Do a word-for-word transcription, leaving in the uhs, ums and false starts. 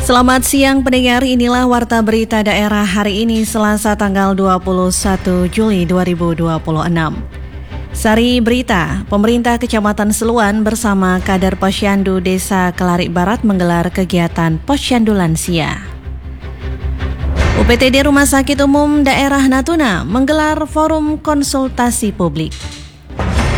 Selamat siang pendengar, inilah Warta Berita Daerah hari ini Selasa tanggal dua puluh satu Juli dua ribu dua puluh enam. Sari berita, pemerintah Kecamatan Seluan bersama kader Posyandu Desa Kelarik Barat menggelar kegiatan Posyandu Lansia. U P T D Rumah Sakit Umum Daerah Natuna menggelar forum konsultasi publik.